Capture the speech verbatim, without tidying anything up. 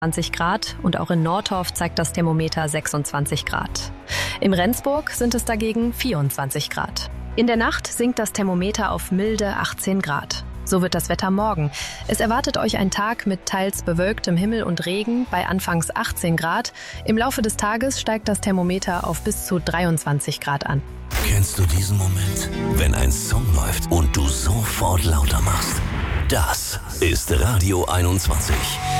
zwanzig Grad und auch in Nordorf zeigt das Thermometer sechsundzwanzig Grad. Im Rendsburg sind es dagegen vierundzwanzig Grad. In der Nacht sinkt das Thermometer auf milde achtzehn Grad. So wird das Wetter morgen. Es erwartet euch ein Tag mit teils bewölktem Himmel und Regen bei anfangs achtzehn Grad. Im Laufe des Tages steigt das Thermometer auf bis zu dreiundzwanzig Grad an. Kennst du diesen Moment, wenn ein Song läuft und du sofort lauter machst? Das ist Radio einundzwanzig.